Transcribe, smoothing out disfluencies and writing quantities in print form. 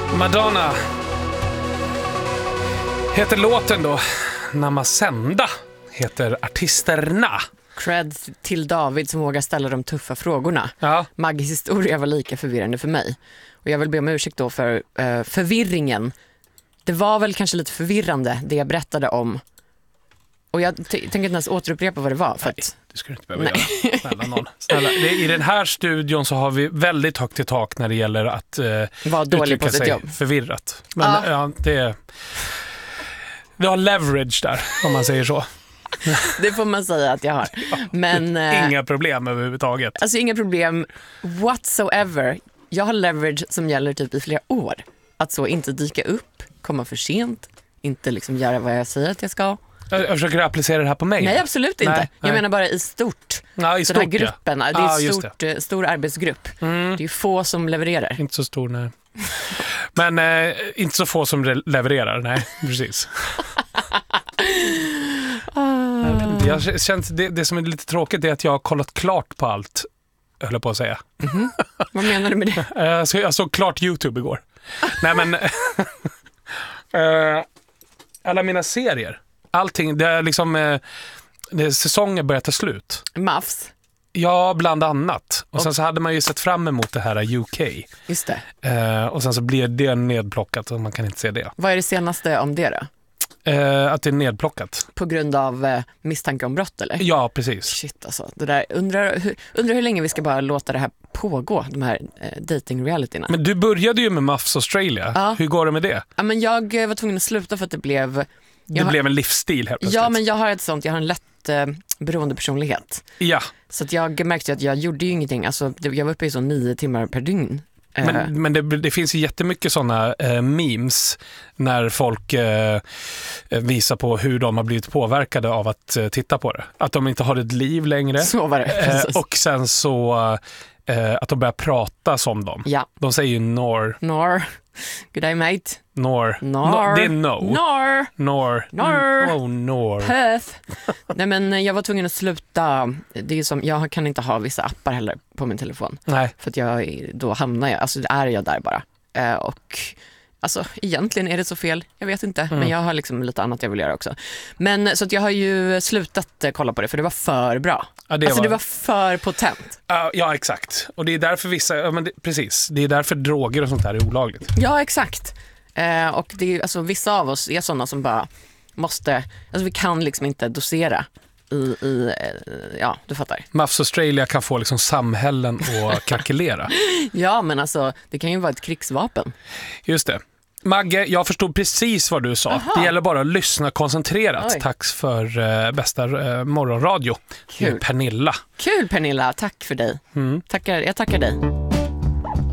Madonna heter låten då. Namasenda heter artisterna. Cred till David som vågar ställa de tuffa frågorna. Ja. Maggis historia var lika förvirrande för mig. Och jag vill be om ursäkt då för förvirringen. Det var väl kanske lite förvirrande det jag berättade om. Och jag tänker inte ens återupprepa vad det var. För att... Det ska du inte behöva göra. Snälla någon. Snälla. I den här studion så har vi väldigt högt i tak när det gäller att uttrycka sig jobb. Förvirrat. Men ja, du har leverage där, om man säger så. Det får man säga att jag har. Men, inga problem överhuvudtaget. Alltså inga problem whatsoever. Jag har leverage som gäller typ i flera år. Att så inte dyka upp, komma för sent, inte liksom göra vad jag säger att jag ska. Jag försöker applicera det här på mig. Nej, absolut inte. Nej. Jag menar bara i stort. Ja, i stort, den här gruppen, ja. Det är en stor arbetsgrupp. Det är ju få som levererar. Inte så stor, nej. Men inte så få som levererar, nej, precis. Jag känner, det som är lite tråkigt är att jag har kollat klart på allt, höll jag på att säga. Vad menar du med det? Jag såg klart YouTube igår. Nej, men alla mina serier, allting, det är liksom säsongen börjar ta slut. Mafs. Ja, bland annat. Och sen så hade man ju sett fram emot det här UK. Just det. Och sen så blir det nedplockat och man kan inte se det. Vad är det senaste om det då? Att det är nedplockat. På grund av misstanke om brott, eller? Ja, precis. Shit, alltså. Det där, undrar hur länge vi ska bara låta det här pågå, de här dating-realityna. Men du började ju med Muffs Australia. Ja. Hur går det med det? Ja, men jag var tvungen att sluta för att det blev... blev en livsstil helt plötsligt. Ja, men jag har jag har en lätt beroende personlighet. Ja. Så att jag märkte att jag gjorde ju ingenting. Alltså, jag var uppe i så 9 timmar per dygn. Men det finns ju jättemycket sådana memes när folk visar på hur de har blivit påverkade av att titta på det. Att de inte har ett liv längre. Så var det. Och sen så att de börjar prata som dem. Ja. De säger ju nor. Good day, mate. Nor. Det är no. Nor. Perth. Nej, men jag var tvungen att sluta. Det är som, jag kan inte ha vissa appar heller på min telefon. Nej. För att då hamnar jag, alltså är jag där bara. Och alltså egentligen är det så fel, jag vet inte. Men jag har liksom lite annat jag vill göra också. Men så att jag har ju slutat kolla på det för det var för bra. Ja, det var för potent. Ja, exakt. Och det är därför precis. Det är därför droger och sånt här är olagligt. Ja, exakt. Och det är, alltså, vissa av oss är sådana som bara måste, alltså vi kan liksom inte dosera ja, du fattar. Muffs Australia kan få liksom samhällen att krackelera. Ja, men alltså det kan ju vara ett krigsvapen. Just det. Magge, jag förstod precis vad du sa. Aha. Det gäller bara att lyssna koncentrerat. Oj. Tack för bästa morgonradio. Kul. Pernilla. Kul, Pernilla. Tack för dig. Jag tackar dig.